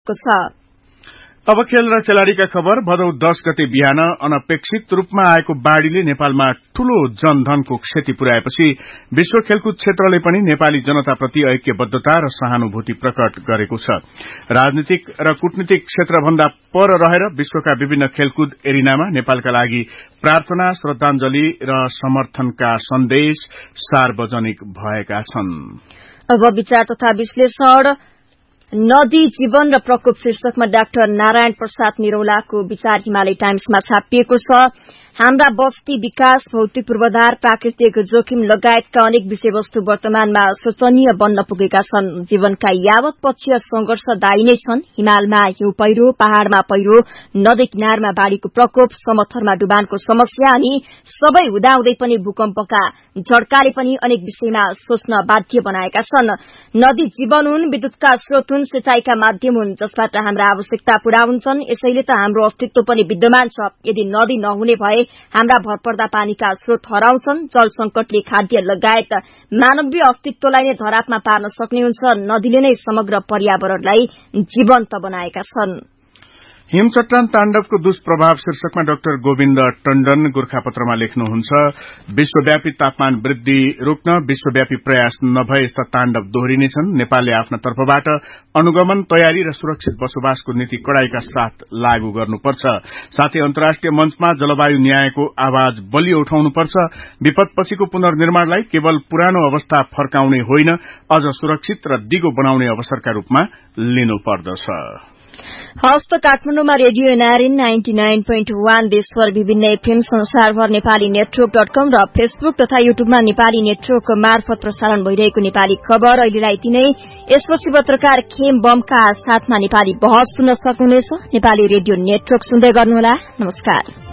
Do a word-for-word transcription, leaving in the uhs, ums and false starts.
गरिएको छ। अब खेल र खेलाड़ीका खबर। भदौ दस गते बिहान अनपेक्षित रूपमा आएको बाढ़ीले नेपालमा ठूलो जनधनको क्षति पुर्याएपछि विश्व खेलकुद क्षेत्रले पनि नेपाली जनताप्रति ऐक्यबद्धता र सहानुभूति प्रकट गरेको छ। राजनीतिक र कूटनीतिक क्षेत्रभन्दा पर रहेर विश्वका विभिन्न खेलकुद एरिनामा नेपालका लागि प्रार्थना, श्रद्धांजलि र समर्थनका सन्देश सार्वजनिक भएका छन्। अब विचार तथा विश्लेषण। नदी जीवन र प्रकोप शीर्षकमा डाक्टर नारायण प्रसाद निरौलाको विचार हिमालय टाइम्समा छापिएको छ। हाम्रा बस्ती विकास, भौतिक पूर्वाधार, प्राकृतिक जोखिम लगायतका अनेक विषयवस्तु वर्तमानमा शोचनीय बन्न पुगेका छन्। जीवनका यावत पक्षीय संघर्षदायी नै छन्। हिमालमा हिउँ पहिरो, पहाड़मा पहिरो, नदी किनारमा बाढ़ीको प्रकोप, समथरमा डुबानको समस्या अनि सबै हुँदाहुँदै पनि भूकम्पका झड्काले पनि अनेक विषयमा सोच्न बाध्य बनाएका छन्। नदी जीवन हुन्, विद्युतका स्रोत हुन्, सिंचाईका माध्यम हुन्, जसबाट हाम्रा आवश्यकता पूरा हुन्छन्। यसैले त हाम्रो अस्तित्व पनि विद्यमान छ। यदि नदी नहुने भए हाम्रा भरपर्दा पानीका स्रोत हराउँछन्। जल संकटले खाद्य लगायत मानवीय अस्तित्वलाई नै धरापमा पार्न सक्ने हुन्छ। नदीले नै समग्र पर्यावरणलाई जीवन्त बनाएका छन्। हिमचट्टान ताण्डवको दुष्प्रभाव शीर्षकमा डाक्टर गोविन्द टण्डन गोर्खापत्रमा लेख्नुहुन्छ, विश्वव्यापी तापमान वृद्धि रोक्न विश्वव्यापी प्रयास नभए यस्ता ताण्डव दोहोरिनेछन्। नेपालले आफ्ना तर्फबाट अनुगमन, तयारी र सुरक्षित बसोबासको नीति कड़ाईका साथ लागू गर्नुपर्छ। साथै अन्तर्राष्ट्रिय मञ्चमा जलवायु न्यायको आवाज बलियो उठाउनुपर्छ। विपदपछिको पुनर्निर्माणलाई केवल पुरानो अवस्था फर्काउने होइन, अझ सुरक्षित र दिगो बनाउने अवसरका रूपमा लिनुपर्दछ। हस्त काठमाडौँमा radio NRN ninety nine point one देशभर विभिन्न एफएम, संसारभर नेपाली नेटवर्क डट कम र फेसबुक तथा युट्युबमा नेपाली नेटवर्क मार्फत प्रसारण भइरहेको नेपाली खबर अहिलेलाई यति नै। यसपछि पत्रकार खेम बमका साथमा नेपाली बहस सुन्न सक्नुहुनेछ। नेपाली रेडियो नेटवर्क सुन्दै गर्नुहोला। नमस्कार।